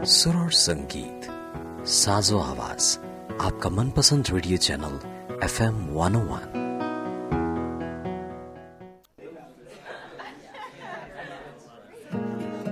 सुर और संगीत, साजो आवाज, आपका मनपसंद रेडियो चैनल FM 101